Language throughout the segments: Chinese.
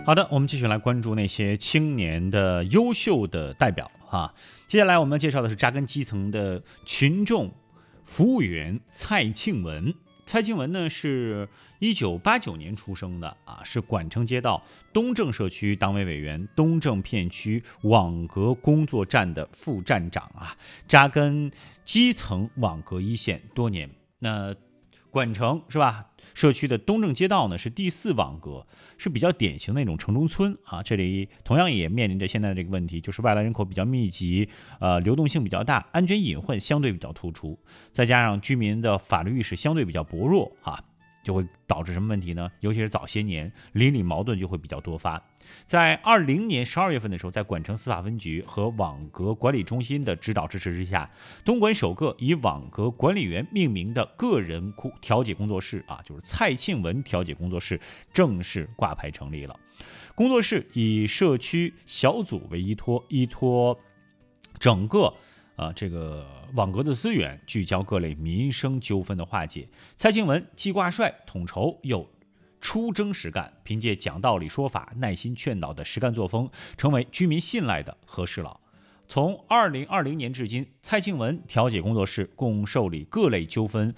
好的，我们继续来关注那些青年的优秀的代表哈。接下来我们介绍的是扎根基层的群众服务员蔡庆文。蔡庆文呢是1989年出生的啊，是管城街道东正社区党委委员、东正片区网格工作站的副站长啊，扎根基层网格一线多年。那管城是吧？社区的东正街道呢是第4网格，是比较典型的那种城中村啊。这里同样也面临着现在的这个问题，就是外来人口比较密集，流动性比较大，安全隐患相对比较突出，再加上居民的法律意识相对比较薄弱啊，就会导致什么问题呢？尤其是早些年邻里矛盾就会比较多发。在20年12月份的时候，在管城司法分局和网格管理中心的指导支持之下，东莞首个以网格管理员命名的个人调解工作室啊，就是蔡庆文调解工作室正式挂牌成立了。工作室以社区小组为依托整个这个网格的资源，聚焦各类民生纠纷的化解。蔡庆文既挂帅统筹，又出征实干，凭借讲道理说法、耐心劝导的实干作风，成为居民信赖的和事佬。从2020年至今，蔡庆文调解工作室共受理各类纠纷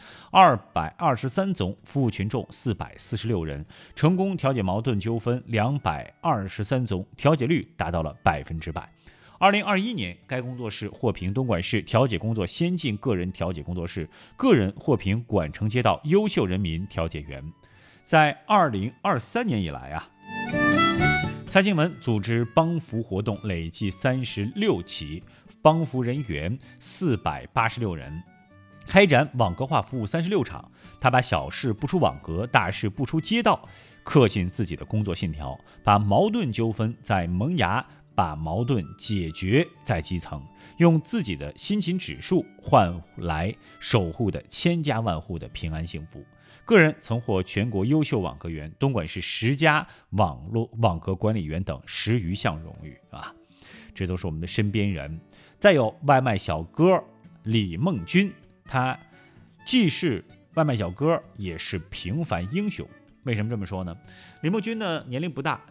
223宗，服务群众446人，成功调解矛盾纠纷223宗，调解率达到了100%。2021年，该工作室获评东莞市调解工作先进个人调解工作室，个人获评管城街道优秀人民调解员。在2023年以来啊，蔡庆文组织帮扶活动累计36起，帮扶人员486人，开展网格化服务36场。他把小事不出网格，大事不出街道，恪尽自己的工作信条，把矛盾纠纷在萌芽，把矛盾解决在基层，用自己的辛勤指数换来守护的千家万户的平安幸福。个人曾获全国优秀网格员、东莞市10家网格管理员等10余项荣誉啊，这都是我们的身边人。再有外卖小哥李梦军，他既是外卖小哥，也是平凡英雄。为什么这么说呢？李梦军呢年龄不大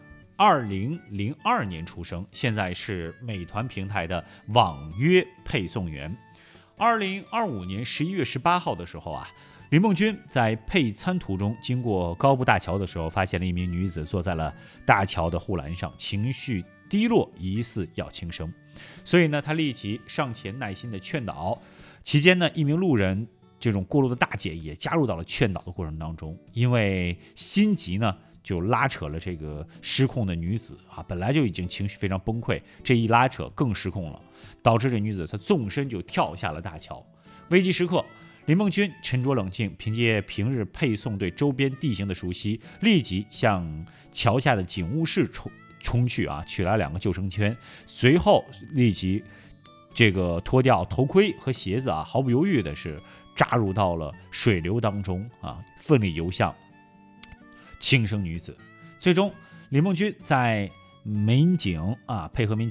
，2002年出生，现在是美团平台的网约配送员。2025年11月18号的时候啊，李梦军在配餐途中经过高步大桥的时候，发现了一名女子坐在了大桥的护栏上，情绪低落，疑似要轻生。所以呢，他立即上前耐心的劝导。期间呢，一名路人这种过路的大姐也加入到了劝导的过程当中，因为心急呢，就拉扯了这个失控的女子啊，本来就已经情绪非常崩溃，这一拉扯更失控了，导致这女子她纵身就跳下了大桥。危急时刻，李梦军沉着冷静，凭借平日配送对周边地形的熟悉，立即向桥下的警务室冲去啊，取来2个救生圈，随后立即这个脱掉头盔和鞋子啊，毫不犹豫的是扎入到了水流当中啊，奋力游向轻生女子。最终，李梦军在民警配合民警